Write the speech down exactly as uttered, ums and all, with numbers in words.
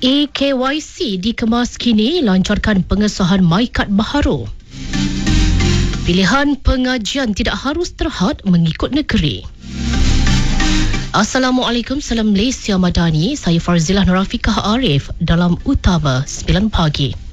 E K Y C dikemas kini lancarkan pengesahan MyKad baharu. Pilihan pengajian tidak harus terhad mengikut negeri. Assalamualaikum, salam Malaysia Madani. Saya Farzilah Nurafiqah Arif dalam Utama sembilan pagi.